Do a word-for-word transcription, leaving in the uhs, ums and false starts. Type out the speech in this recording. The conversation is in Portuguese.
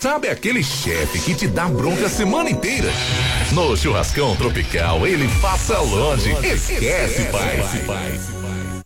Sabe aquele chefe que te dá bronca a semana inteira? No Churrascão Tropical ele passa longe. Esquece, pai.